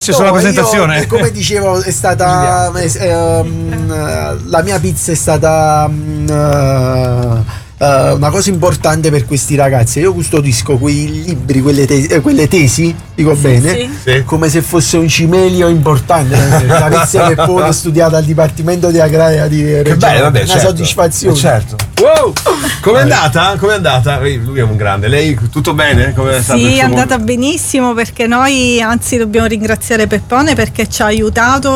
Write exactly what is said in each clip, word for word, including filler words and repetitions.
C'è solo No, la presentazione. io, come dicevo, è stata eh, ehm, la mia pizza è stata um, uh, una cosa importante per questi ragazzi. Io custodisco quei libri, quelle, te- eh, quelle tesi, dico Sì, bene, sì. Sì. come se fosse un cimelio importante. La pizza che poi ho studiato al Dipartimento di Agraria di Reggio. Che bello, vabbè, una certo. soddisfazione. Eh, certo. Wow! Com'è andata? Com'è andata? Lui è un grande. Lei tutto bene? Come è stato il Sì, è suo andata mondo? benissimo, perché noi anzi dobbiamo ringraziare Peppone perché ci ha aiutato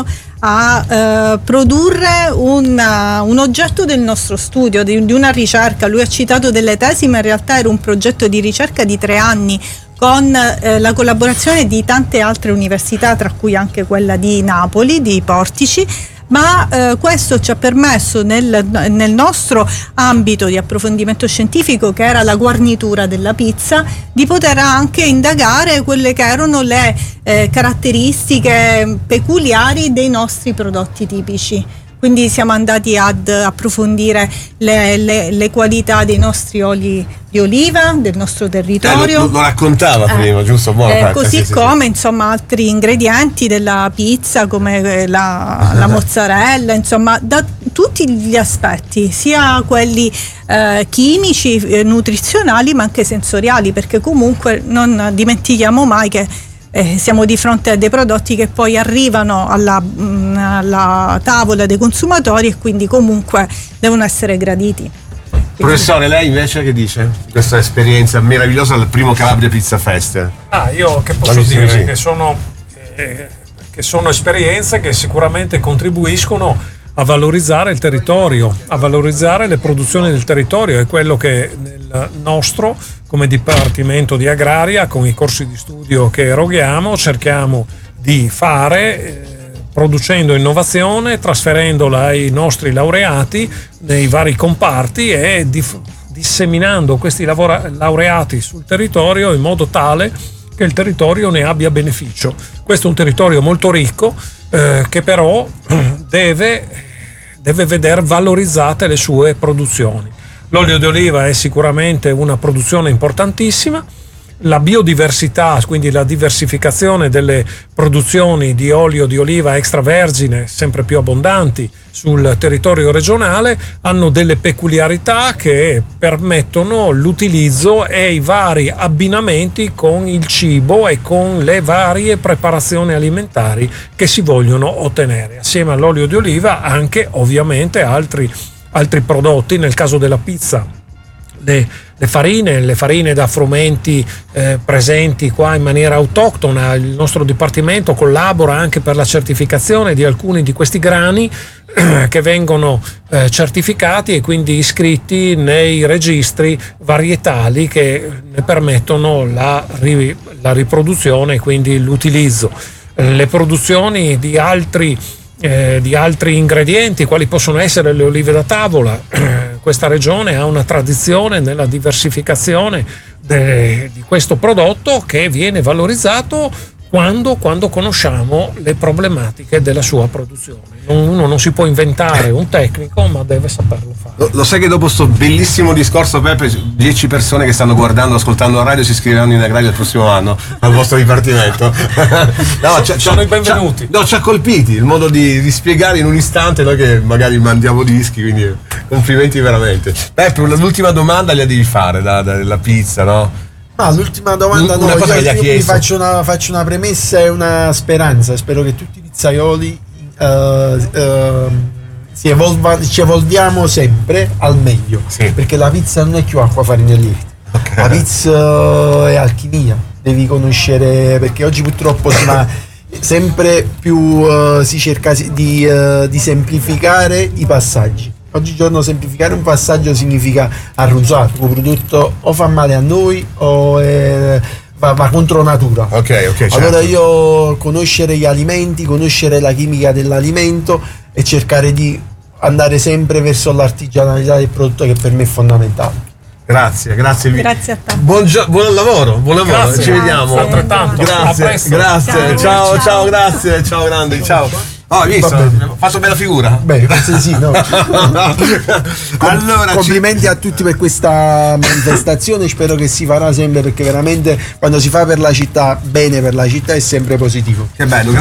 a eh, produrre un, uh, un oggetto del nostro studio, di, di una ricerca. Lui ha citato delle tesi, ma in realtà era un progetto di ricerca di tre anni con eh, la collaborazione di tante altre università, tra cui anche quella di Napoli, di Portici. Ma eh, questo ci ha permesso nel, nel nostro ambito di approfondimento scientifico, che era la guarnitura della pizza, di poter anche indagare quelle che erano le eh, caratteristiche peculiari dei nostri prodotti tipici. Quindi siamo andati ad approfondire le, le, le qualità dei nostri oli di oliva, del nostro territorio. Eh, lo, lo raccontava prima, Eh, giusto? Buona eh, parte, così sì, sì, come sì. insomma altri ingredienti della pizza, come la, la mozzarella, insomma da tutti gli aspetti, sia quelli eh, chimici, eh, nutrizionali, ma anche sensoriali, perché comunque non dimentichiamo mai che Eh, siamo di fronte a dei prodotti che poi arrivano alla, mh, alla tavola dei consumatori e quindi comunque devono essere graditi. Quindi... Professore, lei invece che dice? Questa esperienza meravigliosa al primo Calabria Pizza Fest. Ah, io che posso Bravissimo, dire? sì. Che sono, eh, che sono esperienze che sicuramente contribuiscono a valorizzare il territorio, a valorizzare le produzioni del territorio. È quello che nel nostro, come Dipartimento di Agraria, con i corsi di studio che eroghiamo, cerchiamo di fare, eh, producendo innovazione, trasferendola ai nostri laureati nei vari comparti e dif- disseminando questi lavora- laureati sul territorio in modo tale che il territorio ne abbia beneficio. Questo è un territorio molto ricco, eh, che però deve, deve vedere valorizzate le sue produzioni. L'olio di oliva è sicuramente una produzione importantissima. La biodiversità, quindi la diversificazione delle produzioni di olio di oliva extravergine, sempre più abbondanti sul territorio regionale, hanno delle peculiarità che permettono l'utilizzo e i vari abbinamenti con il cibo e con le varie preparazioni alimentari che si vogliono ottenere. Assieme all'olio di oliva anche ovviamente altri, altri prodotti, nel caso della pizza le, le farine, le farine da frumenti eh, presenti qua in maniera autoctona. Il nostro dipartimento collabora anche per la certificazione di alcuni di questi grani eh, che vengono eh, certificati e quindi iscritti nei registri varietali che ne permettono la, ri, la riproduzione e quindi l'utilizzo. Le produzioni di altri Eh, di altri ingredienti, quali possono essere le olive da tavola. Eh, questa regione ha una tradizione nella diversificazione de, di questo prodotto che viene valorizzato quando, quando conosciamo le problematiche della sua produzione. Non, uno non si può inventare un tecnico, ma deve saperlo fare. Lo, lo sai che dopo sto bellissimo discorso, Peppe, dieci persone che stanno guardando, ascoltando la radio si iscriveranno in agrario il prossimo anno al vostro dipartimento. No, ci, Sono ci, i benvenuti. Ci, no, ci ha colpiti il modo di, di spiegare in un istante, noi che magari mandiamo dischi, quindi complimenti veramente. Peppe, l'ultima domanda la devi fare da, da, della pizza, no? Ma l'ultima domanda, Una no, cosa io, che gli ha io mi chiesto. faccio una, faccio una premessa e una speranza. Spero che tutti i pizzaioli uh, uh, si evolva, ci evolviamo sempre al meglio, Sì. perché la pizza non è più acqua, farina e lievito. Okay. La pizza è alchimia, devi conoscere, perché oggi purtroppo si va sempre più uh, si cerca di, uh, di semplificare i passaggi. Oggigiorno semplificare un passaggio significa arruzzare, un prodotto o fa male a noi o eh, va, va contro natura. Ok, ok, certo. Allora io conoscere gli alimenti, conoscere la chimica dell'alimento e cercare di andare sempre verso l'artigianalità del prodotto, che per me è fondamentale. Grazie, grazie. Grazie a te. Buon, gio- buon lavoro, buon lavoro, Grazie. ci vediamo. Grazie. Altrettanto. A Grazie, presto. grazie, ciao, ciao, Ciao. ciao, grazie, ciao grandi, ciao. Oh, hai visto? Va bene. Ho fatto bella figura. Beh, forse sì, no. Allora, complimenti ci... a tutti per questa manifestazione, spero che si farà sempre, perché veramente quando si fa per la città, bene per la città, è sempre positivo. Che bello.